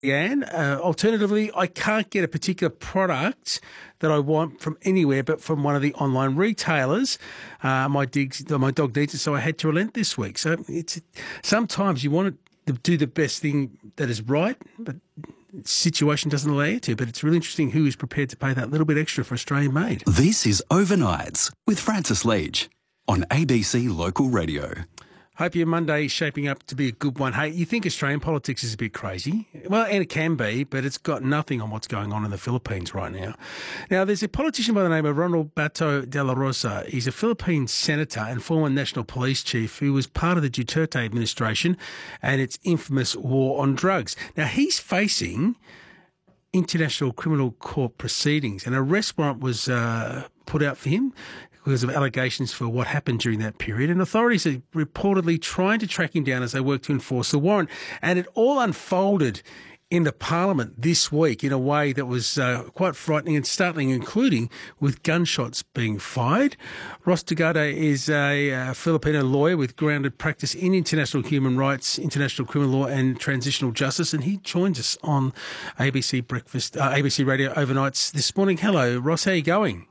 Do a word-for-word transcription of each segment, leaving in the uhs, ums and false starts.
And uh, alternatively, I can't get a particular product that I want from anywhere but from one of the online retailers. Uh, my, digs, my dog needs it, so I had to relent this week. So it's sometimes you want to do the best thing that is right, but the situation doesn't allow you to. But it's really interesting who is prepared to pay that little bit extra for Australian made. This is Overnights with Francis Leach on A B C Local Radio. Hope your Monday is shaping up to be a good one. Hey, you think Australian politics is a bit crazy? Well, and it can be, but it's got nothing on what's going on in the Philippines right now. Now, there's a politician by the name of Ronald Bato de la Rosa. He's a Philippine senator and former national police chief who was part of the Duterte administration and its infamous war on drugs. Now, he's facing International Criminal Court proceedings. An arrest warrant was uh, put out for him because of allegations for what happened during that period. And authorities are reportedly trying to track him down as they work to enforce the warrant. And it all unfolded in the Parliament this week in a way that was uh, quite frightening and startling, including with gunshots being fired. Ross Tugade is a uh, Filipino lawyer with grounded practice in international human rights, international criminal law and transitional justice, and he joins us on A B C Breakfast, uh, A B C Radio Overnights this morning. Hello, Ross, how are you going?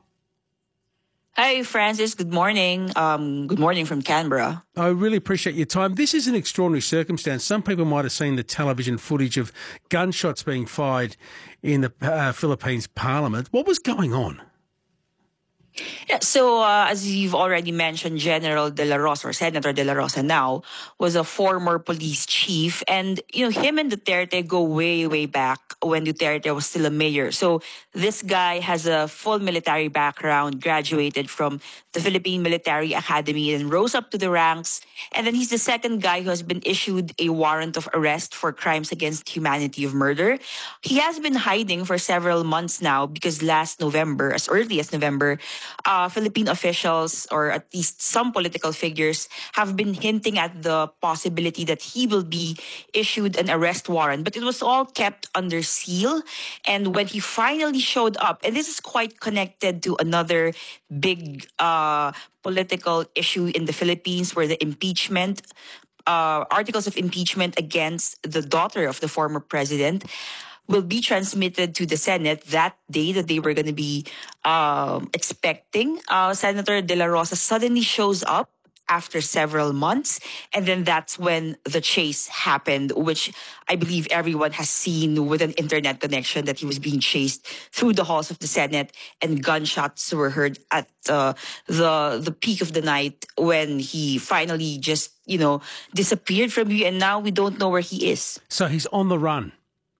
Hi, Francis. Good morning. Um, good morning from Canberra. I really appreciate your time. This is an extraordinary circumstance. Some people might have seen the television footage of gunshots being fired in the uh, Philippines Parliament. What was going on? Yeah, so, uh, as you've already mentioned, General De La Rosa, or Senator De La Rosa now, was a former police chief. And, you know, him and Duterte go way, way back when Duterte was still a mayor. So this guy has a full military background, graduated from the Philippine Military Academy and rose up to the ranks. And then he's the second guy who has been issued a warrant of arrest for crimes against humanity of murder. He has been hiding for several months now because last November, as early as November, Uh, Philippine officials, or at least some political figures, have been hinting at the possibility that he will be issued an arrest warrant. But it was all kept under seal. And when he finally showed up, and this is quite connected to another big uh, political issue in the Philippines, where the impeachment, uh, articles of impeachment against the daughter of the former president will be transmitted to the Senate that day that they were going to be um, expecting. Uh, Senator De La Rosa suddenly shows up after several months, and then that's when the chase happened, which I believe everyone has seen with an internet connection, that he was being chased through the halls of the Senate, and gunshots were heard at uh, the the peak of the night when he finally just, you know, disappeared from you, and now we don't know where he is. So he's on the run.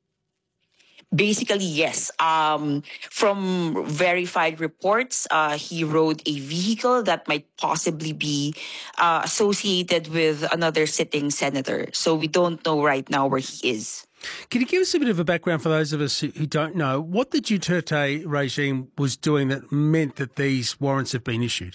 Basically, yes. Um, from verified reports, uh, he rode a vehicle that might possibly be uh, associated with another sitting senator. So we don't know right now where he is. Can you give us a bit of a background for those of us who don't know what the Duterte regime was doing that meant that these warrants have been issued?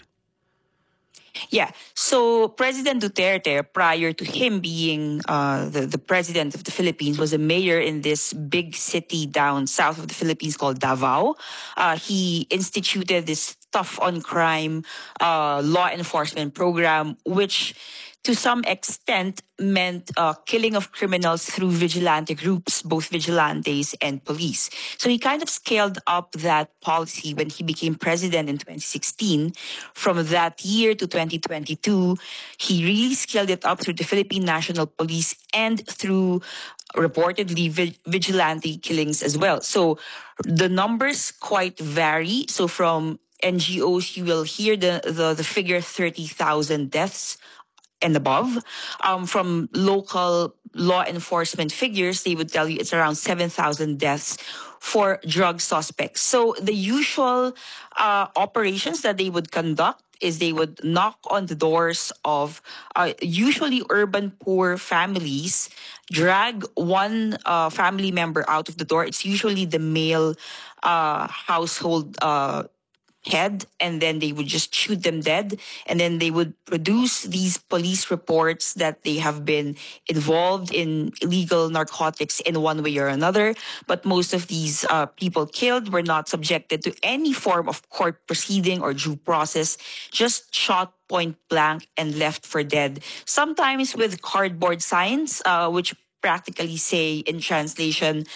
Yeah. So President Duterte, prior to him being uh, the, the president of the Philippines, was a mayor in this big city down south of the Philippines called Davao. Uh, he instituted this tough on crime uh, law enforcement program, which to some extent meant uh, killing of criminals through vigilante groups, both vigilantes and police. So he kind of scaled up that policy when he became president in twenty sixteen. From that year to twenty twenty-two, he really scaled it up through the Philippine National Police and through reportedly vi- vigilante killings as well. So the numbers quite vary. So from N G Os, you will hear the, the, the figure thirty thousand deaths and above. Um, from local law enforcement figures, they would tell you it's around seven thousand deaths for drug suspects. So the usual uh, operations that they would conduct is they would knock on the doors of uh, usually urban poor families, drag one uh, family member out of the door. It's usually the male uh, household uh head, and then they would just shoot them dead. And then they would produce these police reports that they have been involved in illegal narcotics in one way or another. But most of these uh, people killed were not subjected to any form of court proceeding or due process, just shot point blank and left for dead. Sometimes with cardboard signs, uh, which practically say in translation